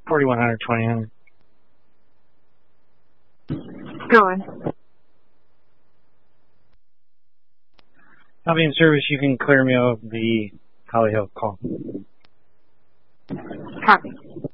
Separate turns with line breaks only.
4100, 2000.
Going.
I'll be in service. You can clear me of the Holly Hill call.
Copy.